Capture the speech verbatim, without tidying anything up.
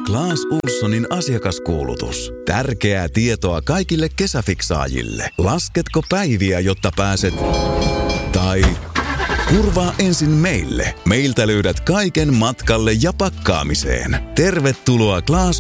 Clas Ohlsonin asiakaskuulutus. Tärkeää tietoa kaikille kesäfiksaajille. Lasketko päiviä, jotta pääset... Tai... Kurvaa ensin meille. Meiltä löydät kaiken matkalle ja pakkaamiseen. Tervetuloa Clas